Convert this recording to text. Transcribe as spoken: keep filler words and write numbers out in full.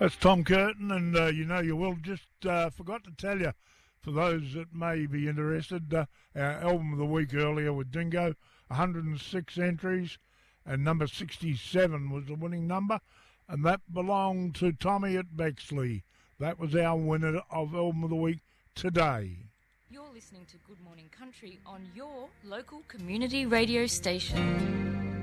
That's Tom Curtin, and uh, you know you will. Just uh, forgot to tell you, for those that may be interested, uh, our album of the week earlier with Dingo, one hundred six entries, and number sixty-seven was the winning number, and that belonged to Tommy at Bexley. That was our winner of album of the week today. You're listening to Good Morning Country on your local community radio station.